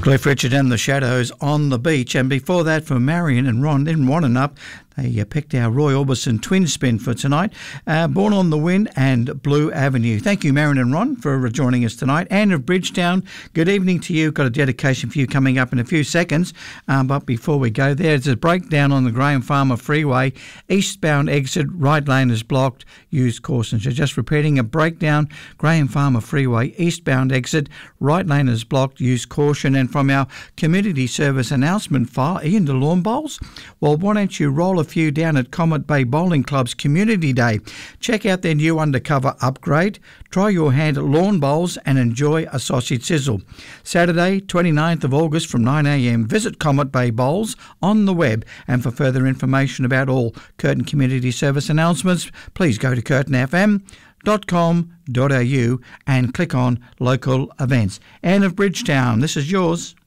Cliff Richard and the Shadows on the Beach. And before that, for Marion and Ron in Wannanup, they picked our Roy Orbison twin spin for tonight. Born on the Wind and Blue Avenue. Thank you, Marion and Ron, for joining us tonight. Anne of Bridgetown, good evening to you. Got a dedication for you coming up in a few seconds. But before we go there, it's a breakdown on the Graham Farmer Freeway. Eastbound exit, right lane is blocked. Use caution. So just repeating, a breakdown, Graham Farmer Freeway, eastbound exit, right lane is blocked. Use caution. And from our community service announcement file, Ian de Lawn Bowls, well, why don't you roll a few down at Comet Bay Bowling Club's Community Day. Check out their new undercover upgrade. Try your hand at lawn bowls and enjoy a sausage sizzle. Saturday, 29th of August from 9 a.m. Visit Comet Bay Bowls on the web. And for further information about all Curtin Community Service announcements, please go to curtinfm.com.au and click on local events. Anne of Bridgetown, this is yours.